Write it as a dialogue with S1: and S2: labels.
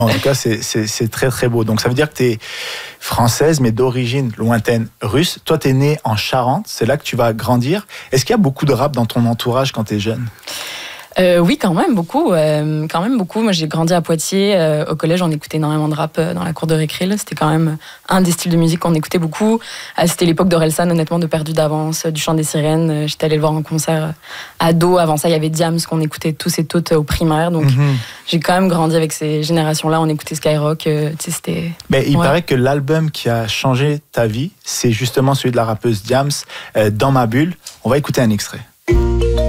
S1: En tout cas, c'est très très beau. Donc ça veut dire que tu es française, mais d'origine lointaine russe. Toi, tu es née en Charente, c'est là que tu vas grandir. Est-ce qu'il y a beaucoup de rap dans ton entourage quand tu es jeune ?
S2: Oui, quand même beaucoup. Moi, j'ai grandi à Poitiers. Au collège, on écoutait énormément de rap dans la cour de récré. Là. C'était quand même un des styles de musique qu'on écoutait beaucoup. C'était l'époque d'Orelsan, honnêtement, de Perdu d'avance, du Chant des Sirènes. J'étais allée le voir en concert ado. Avant ça, il y avait Diams qu'on écoutait tous et toutes au primaire. Donc, j'ai quand même grandi avec ces générations-là. On écoutait Skyrock. C'était...
S1: Mais il paraît que l'album qui a changé ta vie, c'est justement celui de la rappeuse Diams, Dans ma bulle. On va écouter un extrait.